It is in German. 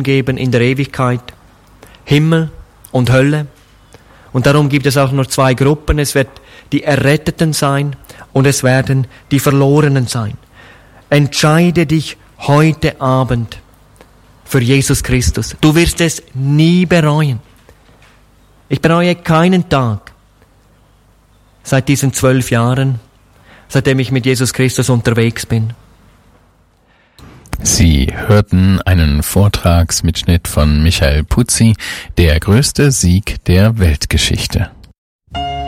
geben in der Ewigkeit. Himmel und Hölle. Und darum gibt es auch nur 2 Gruppen. Es wird die Erretteten sein und es werden die Verlorenen sein. Entscheide dich heute Abend für Jesus Christus. Du wirst es nie bereuen. Ich bereue keinen Tag seit diesen 12 Jahren, seitdem ich mit Jesus Christus unterwegs bin. Sie hörten einen Vortragsmitschnitt von Michael Puzzi, der größte Sieg der Weltgeschichte.